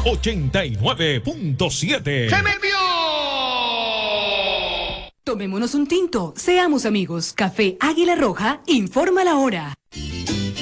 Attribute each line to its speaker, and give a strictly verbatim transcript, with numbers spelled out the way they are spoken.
Speaker 1: ochenta y nueve punto siete.
Speaker 2: ¡Se me envió!
Speaker 3: Tomémonos un tinto, seamos amigos. Café Águila Roja informa la hora.